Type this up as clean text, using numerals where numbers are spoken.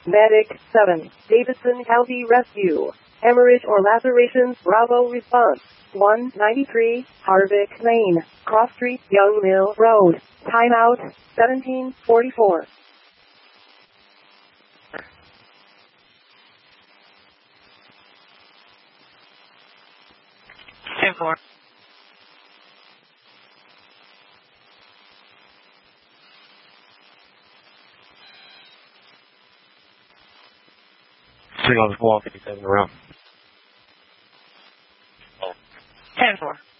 Medic 7, Davidson County Rescue. Hemorrhage or lacerations, Bravo response. 193, Harvick Lane, Cross Street, Young Mill Road. Timeout, 17:44. 10-4. Swing on the wall, 57 around. 10-4.